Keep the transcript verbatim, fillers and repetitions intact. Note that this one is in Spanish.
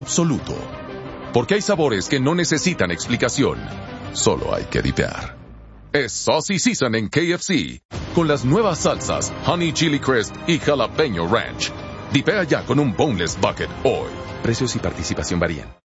absoluto. Porque hay sabores que no necesitan explicación. Solo hay que dipear. Es Saucy Season en K F C. Con las nuevas salsas Honey Chili Crisp y Jalapeño Ranch. Dipea ya con un Boneless Bucket hoy. Precios y participación varían.